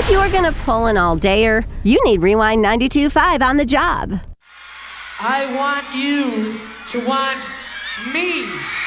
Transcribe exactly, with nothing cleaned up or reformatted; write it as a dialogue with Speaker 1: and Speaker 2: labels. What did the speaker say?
Speaker 1: If you are going to pull an all-dayer, you need Rewind ninety-two point five on the job.
Speaker 2: I want you to want me.